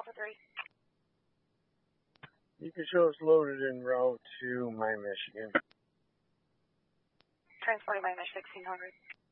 Alpha 3. You can show us loaded en route to My Michigan. Transporting My Mich 1600.